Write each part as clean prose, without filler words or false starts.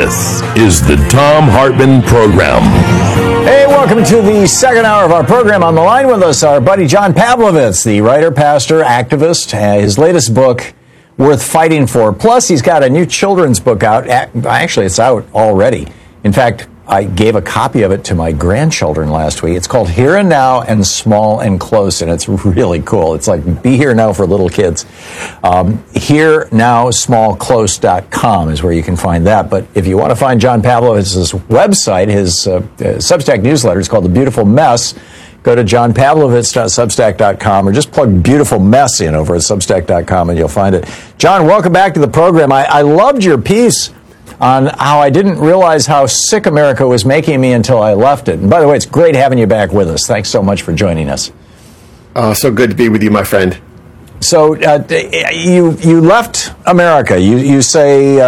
This is the Thom Hartmann Program. Hey, welcome to the second hour of our program. On the line with us, our buddy John Pavlovitz, the writer, pastor, activist. His latest book, Worth Fighting For. Plus, he's got a new children's book out. Actually, it's out already. In fact, I gave a copy of it to my grandchildren last week. It's called Here and Now and Small and Close, and it's really cool. It's like Be Here Now for little kids. HereNowSmallClose.com is where you can find that. But if you want to find John Pavlovitz's website, his Substack newsletter is called The Beautiful Mess. Go to johnpavlovitz.substack.com or just plug Beautiful Mess in over at substack.com and you'll find it. John, welcome back to the program. I loved your piece on how I didn't realize how sick America was making me until I left it. And by the way, it's great having you back with us. Thanks so much for joining us. So good to be with you, my friend. So you left America. You say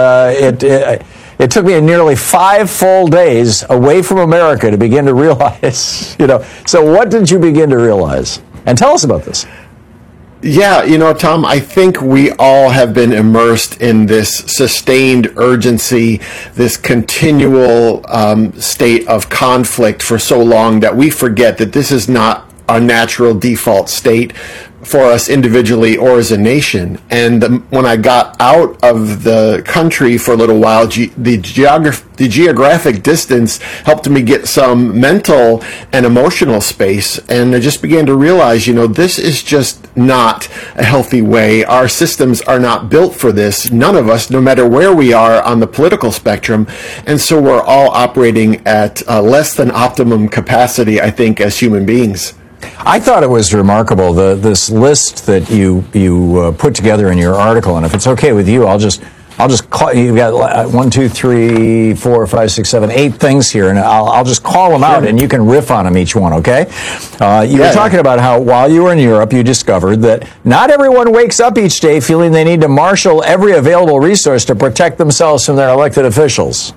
it took me nearly 5 full days away from America to begin to realize, So what did you begin to realize? And tell us about this. Yeah, Tom, I think we all have been immersed in this sustained urgency, this continual state of conflict for so long that we forget that this is not our natural default state for us individually or as a nation. And when I got out of the country for a little while, the geographic distance helped me get some mental and emotional space. And I just began to realize, this is just not a healthy way. Our systems are not built for this. None of us, no matter where we are on the political spectrum. And so we're all operating at less than optimum capacity, I think, as human beings. I thought it was remarkable, this list that you put together in your article, and if it's okay with you, I'll just call. You've got 1, 2, 3, 4, 5, 6, 7, 8 things here, and I'll just call them out, and you can riff on them each one. Okay? You were talking about how while you were in Europe, you discovered that not everyone wakes up each day feeling they need to marshal every available resource to protect themselves from their elected officials.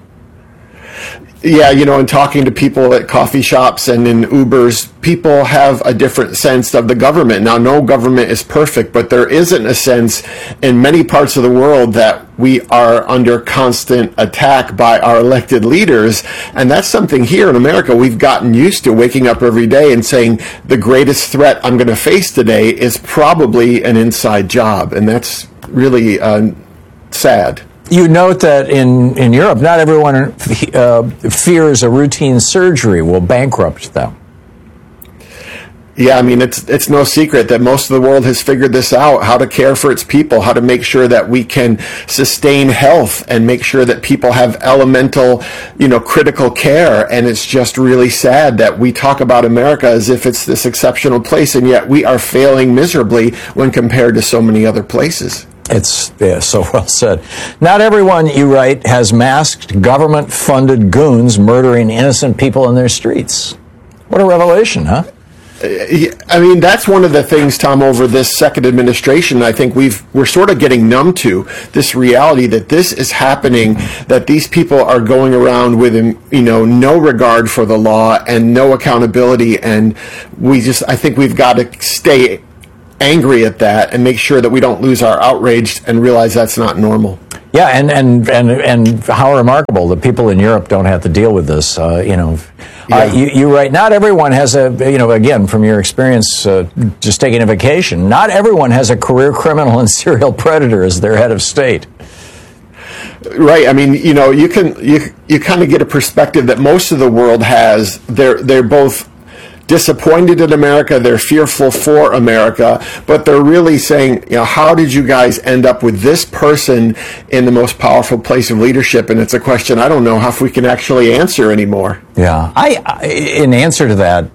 Yeah, in talking to people at coffee shops and in Ubers, people have a different sense of the government. Now, no government is perfect, but there isn't a sense in many parts of the world that we are under constant attack by our elected leaders. And that's something here in America we've gotten used to, waking up every day and saying the greatest threat I'm going to face today is probably an inside job. And that's really sad. You note that in Europe, not everyone fears a routine surgery will bankrupt them. Yeah, I mean, it's no secret that most of the world has figured this out, how to care for its people, how to make sure that we can sustain health and make sure that people have elemental, critical care. And it's just really sad that we talk about America as if it's this exceptional place, and yet we are failing miserably when compared to so many other places. It's so well said. Not everyone, you write, has masked government-funded goons murdering innocent people in their streets. What a revelation, huh? I mean, that's one of the things, Tom, over this second administration, I think we're sort of getting numb to this reality that this is happening, that these people are going around with, no regard for the law and no accountability. And I think we've got to stay angry at that and make sure that we don't lose our outrage and realize that's not normal. Yeah, and how remarkable that people in Europe don't have to deal with this. You write, not everyone has again, from your experience just taking a vacation, not everyone has a career criminal and serial predator as their head of state. Right. I mean, you kind of get a perspective that most of the world has. They're both disappointed in America, they're fearful for America, but they're really saying, how did you guys end up with this person in the most powerful place of leadership? And it's a question I don't know how if we can actually answer anymore. Yeah. In answer to that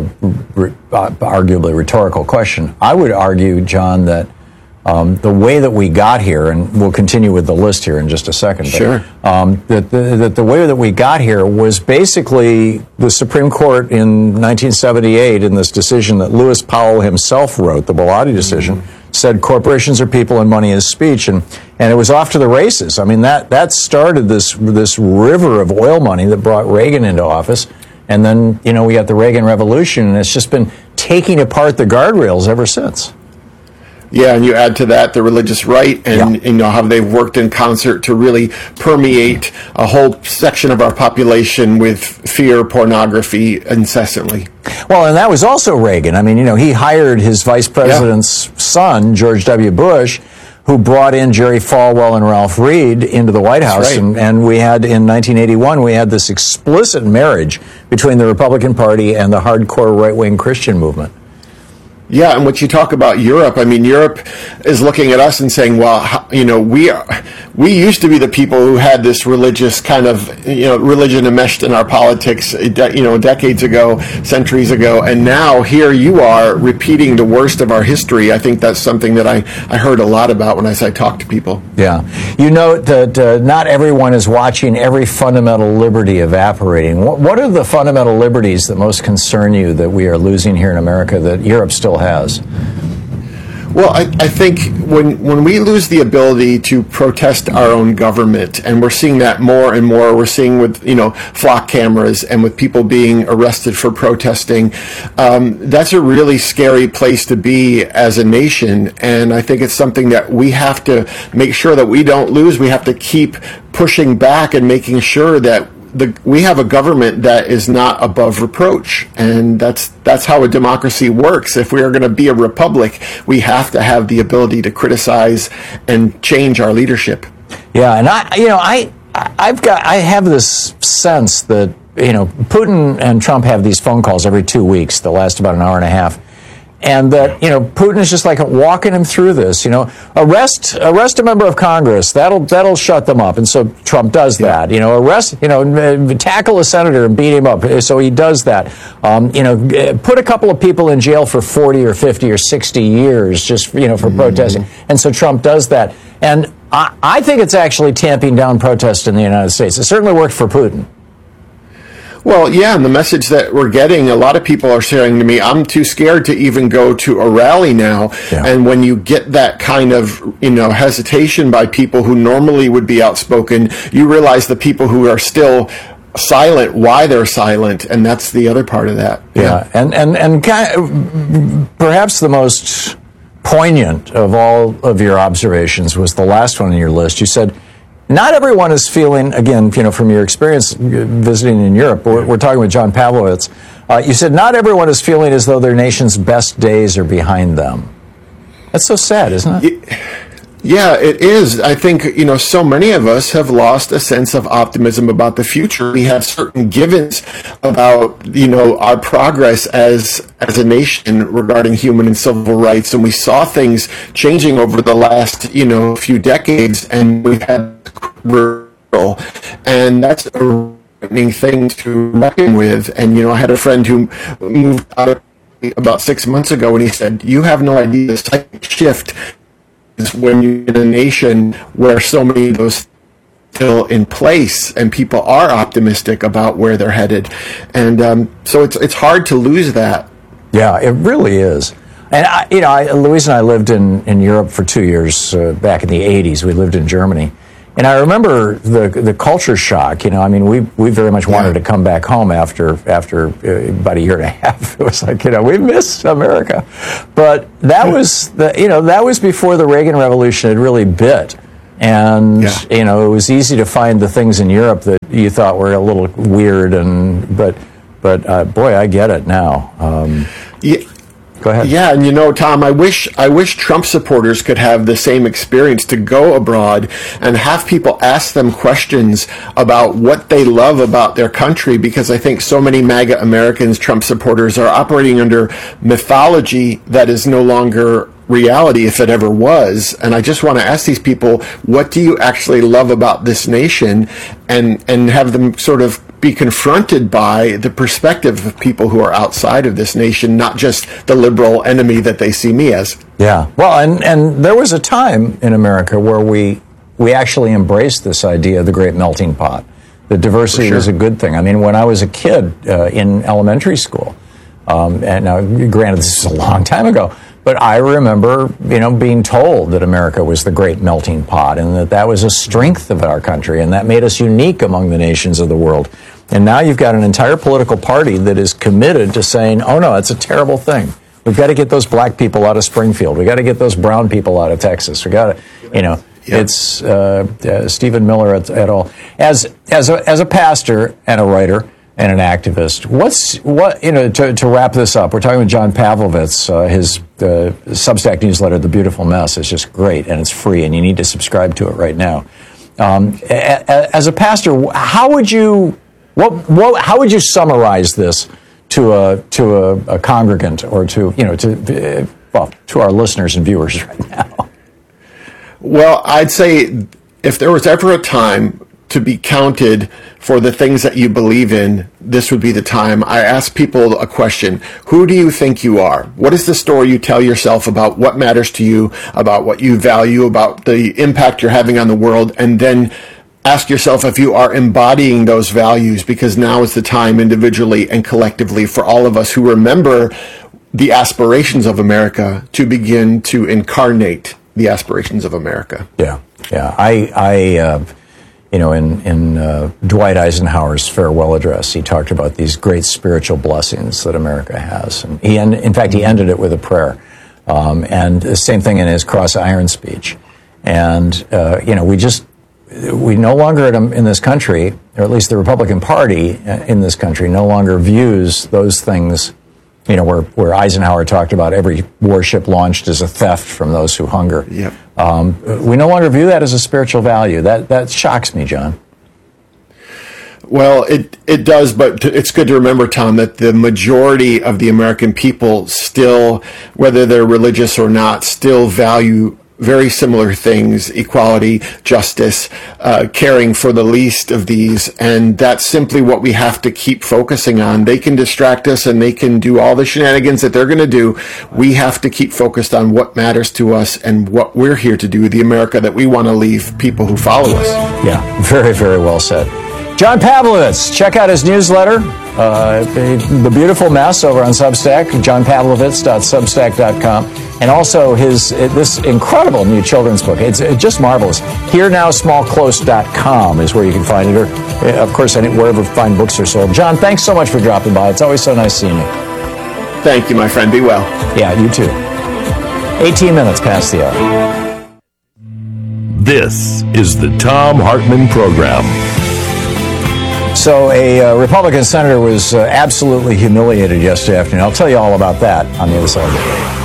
arguably rhetorical question, I would argue, John, that the way that we got here, and we'll continue with the list here in just a second. Sure. That the way that we got here was basically the Supreme Court in 1978 in this decision that Lewis Powell himself wrote, the Bellotti decision, said corporations are people and money is speech, and it was off to the races. I mean, that started this river of oil money that brought Reagan into office, and then we got the Reagan Revolution, and it's just been taking apart the guardrails ever since. Yeah, and you add to that the religious right, and you know how they've worked in concert to really permeate a whole section of our population with fear, pornography incessantly. Well, and that was also Reagan. I mean, you know, he hired his vice president's son, George W. Bush, who brought in Jerry Falwell and Ralph Reed into the White House. Right. And we had, in 1981, we had this explicit marriage between the Republican Party and the hardcore right-wing Christian movement. Yeah, and when you talk about Europe, I mean, Europe is looking at us and saying, well, you know, we used to be the people who had this religious kind of, you know, religion enmeshed in our politics, you know, decades ago, centuries ago, and now here you are repeating the worst of our history. I think that's something that I heard a lot about when I talk to people. Yeah. You note that not everyone is watching every fundamental liberty evaporating. What are the fundamental liberties that most concern you that we are losing here in America that Europe still has? Well, I think when we lose the ability to protest our own government, and we're seeing that more and more, we're seeing with, you know, flock cameras and with people being arrested for protesting, that's a really scary place to be as a nation. And I think it's something that we have to make sure that we don't lose. We have to keep pushing back and making sure that we have a government that is not above reproach, and that's how a democracy works. If we are going to be a republic, we have to have the ability to criticize and change our leadership. Yeah, and I have this sense that, you know, Putin and Trump have these phone calls every 2 weeks that last about an hour and a half. And that, you know, Putin is just like walking him through this, you know, arrest a member of Congress. That'll shut them up. And so Trump does that, you know, tackle a senator and beat him up. So he does that. You know, put a couple of people in jail for 40 or 50 or 60 years just, you know, for protesting. And so Trump does that. And I think it's actually tamping down protest in the United States. It certainly worked for Putin. Well, yeah, and the message that we're getting, a lot of people are saying to me, I'm too scared to even go to a rally now. Yeah. And when you get that kind of, you know, hesitation by people who normally would be outspoken, you realize the people who are still silent, why they're silent, and that's the other part of that. Yeah, and kind of, perhaps the most poignant of all of your observations was the last one on your list. You said, not everyone is feeling, again, you know, from your experience visiting in Europe, we're talking with John Pavlovitz, you said not everyone is feeling as though their nation's best days are behind them. That's so sad, isn't it? Yeah, it is. I think, you know, so many of us have lost a sense of optimism about the future. We have certain givens about, you know, our progress as a nation regarding human and civil rights, and we saw things changing over the last, you know, few decades, and we've had and that's a frightening thing to reckon with. And, you know, I had a friend who moved out about 6 months ago, and he said, you have no idea the psychic shift is when you're in a nation where so many of those still in place and people are optimistic about where they're headed. And so it's hard to lose that. Yeah, it really is. And, Louise and I lived in Europe for 2 years back in the 80s. We lived in Germany. And I remember the culture shock. You know, I mean, we very much wanted to come back home after about a year and a half. It was like, you know, we miss America. But that was that was before the Reagan Revolution had really bit. And you know, it was easy to find the things in Europe that you thought were a little weird. But boy, I get it now. Go ahead. Yeah, and you know, Tom, I wish Trump supporters could have the same experience, to go abroad and have people ask them questions about what they love about their country, because I think so many MAGA Americans, Trump supporters, are operating under mythology that is no longer reality, if it ever was. And I just want to ask these people, what do you actually love about this nation, and have them sort of be confronted by the perspective of people who are outside of this nation, not just the liberal enemy that they see me as. Yeah. Well, and there was a time in America where we actually embraced this idea of the great melting pot. The diversity was a good thing. I mean, when I was a kid in elementary school, and now, granted, this is a long time ago, but I remember, you know, being told that America was the great melting pot, and that was a strength of our country, and that made us unique among the nations of the world. And now you've got an entire political party that is committed to saying, oh no, it's a terrible thing. We've got to get those black people out of Springfield. We've got to get those brown people out of Texas. We've got to, It's Stephen Miller et al. As a pastor and a writer and an activist, to wrap this up, we're talking with John Pavlovitz. His Substack newsletter, The Beautiful Mess, is just great, and it's free, and you need to subscribe to it right now. As a pastor, how would you summarize this to a congregant, or to our listeners and viewers right now? Well, I'd say if there was ever a time to be counted for the things that you believe in, this would be the time. I ask people a question. Who do you think you are? What is the story you tell yourself about what matters to you, about what you value, about the impact you're having on the world? And then ask yourself if you are embodying those values, because now is the time, individually and collectively, for all of us who remember the aspirations of America to begin to incarnate the aspirations of America. Yeah. In Dwight Eisenhower's farewell address, he talked about these great spiritual blessings that America has, and he ended it with a prayer, and the same thing in his Cross Iron speech. And we no longer in this country, or at least the Republican Party in this country, no longer views those things. Where Eisenhower talked about every warship launched as a theft from those who hunger. Yep. We no longer view that as a spiritual value. That shocks me, John. Well, it does, but it's good to remember, Tom, that the majority of the American people still, whether they're religious or not, still value very similar things: equality, justice, caring for the least of these. And that's simply what we have to keep focusing on. They can distract us and they can do all the shenanigans that they're going to do. We have to keep focused on what matters to us and what we're here to do, the America that we want to leave people who follow us. Yeah, very, very well said. John Pavlovitz, check out his newsletter, The Beautiful Mess, over on Substack, johnpavlovitz.substack.com, and also this incredible new children's book. It's just marvelous. HereNowSmallClose.com is where you can find it, or, of course, wherever fine books are sold. John, thanks so much for dropping by. It's always so nice seeing you. Thank you, my friend. Be well. Yeah, you too. 18 minutes past the hour. This is the Thom Hartmann Program. So a Republican senator was absolutely humiliated yesterday afternoon. I'll tell you all about that on the other side of the break.